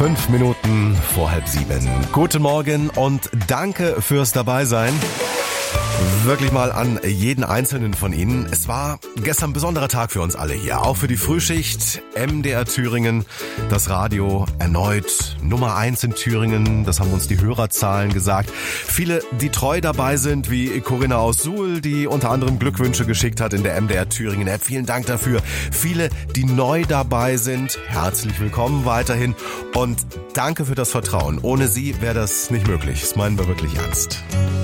5 Minuten vor 6:30. Guten Morgen und danke fürs Dabeisein. Wirklich mal an jeden Einzelnen von Ihnen. Es war gestern ein besonderer Tag für uns alle hier. Auch für die Frühschicht, MDR Thüringen, das Radio erneut Nummer 1 in Thüringen. Das haben uns die Hörerzahlen gesagt. Viele, die treu dabei sind, wie Corinna aus Suhl, die unter anderem Glückwünsche geschickt hat in der MDR Thüringen App. Vielen Dank dafür. Viele, die neu dabei sind, herzlich willkommen weiterhin. Und danke für das Vertrauen. Ohne Sie wäre das nicht möglich. Das meinen wir wirklich ernst.